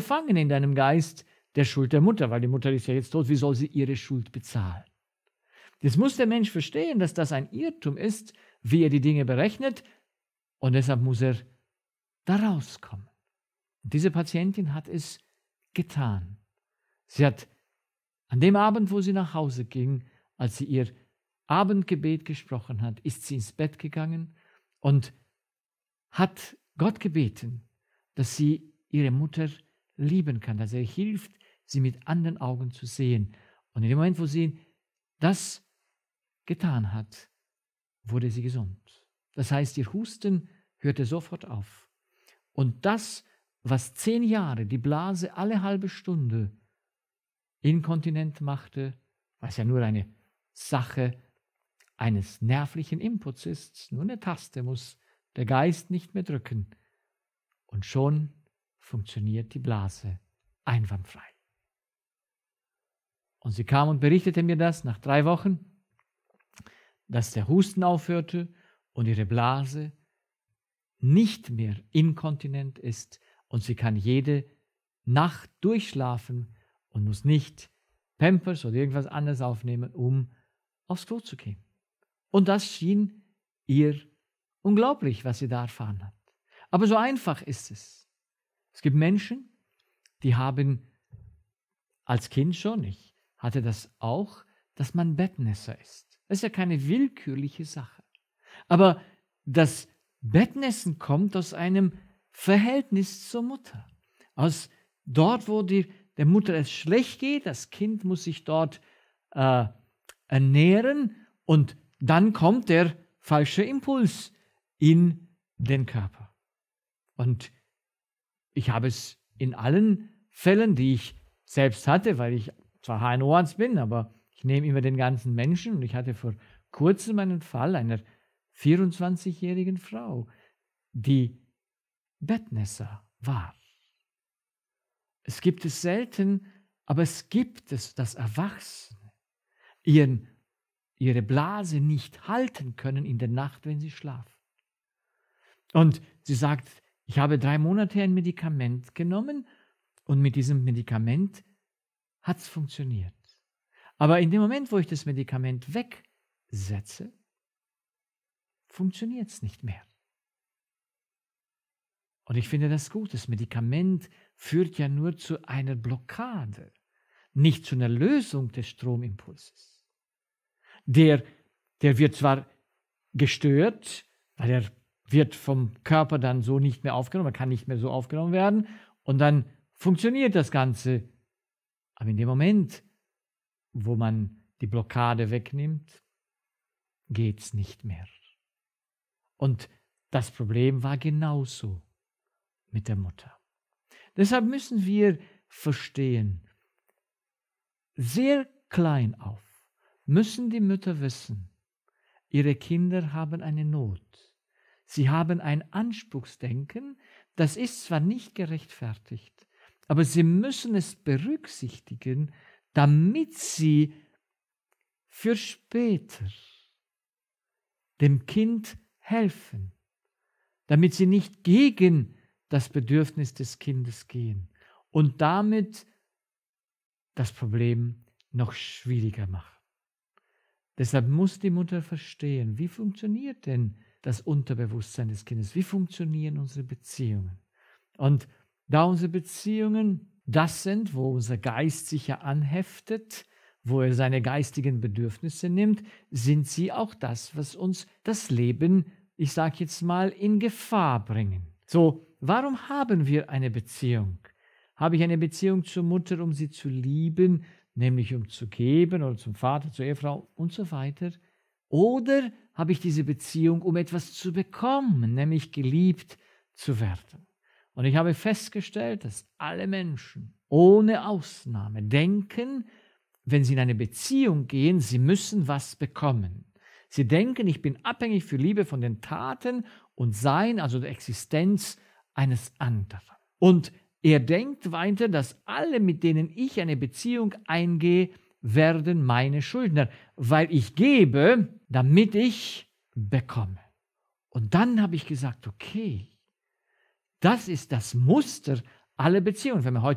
gefangen in deinem Geist der Schuld der Mutter, weil die Mutter ist ja jetzt tot, wie soll sie ihre Schuld bezahlen? Jetzt muss der Mensch verstehen, dass das ein Irrtum ist, wie er die Dinge berechnet, und deshalb muss er da rauskommen. Und diese Patientin hat es getan. Sie hat an dem Abend, wo sie nach Hause ging, als sie ihr Abendgebet gesprochen hat, ist sie ins Bett gegangen und hat Gott gebeten, dass sie ihre Mutter lieben kann, dass er hilft, sie mit anderen Augen zu sehen. Und in dem Moment, wo sie das getan hat, wurde sie gesund. Das heißt, ihr Husten hörte sofort auf. Und das, was 10 Jahre die Blase alle halbe Stunde inkontinent machte, was ja nur eine Sache eines nervlichen Inputs ist, nur eine Taste muss der Geist nicht mehr drücken. Und schon funktioniert die Blase einwandfrei. Und sie kam und berichtete mir das nach 3 Wochen, dass der Husten aufhörte und ihre Blase nicht mehr inkontinent ist und sie kann jede Nacht durchschlafen und muss nicht Pampers oder irgendwas anderes aufnehmen, um aufs Klo zu gehen. Und das schien ihr unglaublich, was sie da erfahren hat. Aber so einfach ist es. Es gibt Menschen, die haben als Kind schon, ich hatte das auch, dass man Bettnässer ist. Das ist ja keine willkürliche Sache. Aber das Bettnässen kommt aus einem Verhältnis zur Mutter. Aus dort, wo der Mutter es schlecht geht, das Kind muss sich dort ernähren und dann kommt der falsche Impuls in den Körper. Und ich habe es in allen Fällen, die ich selbst hatte, weil ich zwar HNO-Arzt bin, aber ich nehme immer den ganzen Menschen, und ich hatte vor kurzem einen Fall einer 24-jährigen Frau, die Bettnässer war. Es gibt es selten, aber es gibt es, dass Erwachsene ihre Blase nicht halten können in der Nacht, wenn sie schlafen. Und sie sagt, ich habe 3 Monate ein Medikament genommen und mit diesem Medikament hat es funktioniert. Aber in dem Moment, wo ich das Medikament wegsetze, funktioniert es nicht mehr. Und ich finde das gut. Das Medikament führt ja nur zu einer Blockade, nicht zu einer Lösung des Stromimpulses. Der wird zwar gestört, weil er wird vom Körper dann so nicht mehr aufgenommen, er kann nicht mehr so aufgenommen werden und dann funktioniert das Ganze. Aber in dem Moment, wo man die Blockade wegnimmt, geht es nicht mehr. Und das Problem war genauso mit der Mutter. Deshalb müssen wir verstehen, sehr klein auf müssen die Mütter wissen, ihre Kinder haben eine Not. Sie haben ein Anspruchsdenken, das ist zwar nicht gerechtfertigt, aber sie müssen es berücksichtigen, damit sie für später dem Kind helfen, damit sie nicht gegen das Bedürfnis des Kindes gehen und damit das Problem noch schwieriger machen. Deshalb muss die Mutter verstehen, wie funktioniert denn das Unterbewusstsein des Kindes, wie funktionieren unsere Beziehungen. Und da unsere Beziehungen das sind, wo unser Geist sich ja anheftet, wo er seine geistigen Bedürfnisse nimmt, sind sie auch das, was uns das Leben, ich sage jetzt mal, in Gefahr bringen. So, warum haben wir eine Beziehung? Habe ich eine Beziehung zur Mutter, um sie zu lieben, nämlich um zu geben, oder zum Vater, zur Ehefrau und so weiter? Oder habe ich diese Beziehung, um etwas zu bekommen, nämlich geliebt zu werden? Und ich habe festgestellt, dass alle Menschen ohne Ausnahme denken, wenn sie in eine Beziehung gehen, sie müssen was bekommen. Sie denken, ich bin abhängig für Liebe von den Taten und Sein, also der Existenz eines anderen. Und er denkt weiter, dass alle, mit denen ich eine Beziehung eingehe, werden meine Schuldner, weil ich gebe, damit ich bekomme. Und dann habe ich gesagt, okay, das ist das Muster aller Beziehungen. Wenn wir heute